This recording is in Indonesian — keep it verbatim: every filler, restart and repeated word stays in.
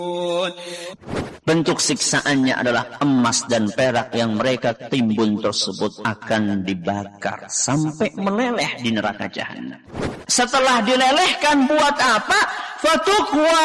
Bentuk siksaannya adalah emas dan perak yang mereka timbun tersebut akan dibakar sampai meleleh di neraka jahanam. Setelah dilelehkan buat apa? Fatukwa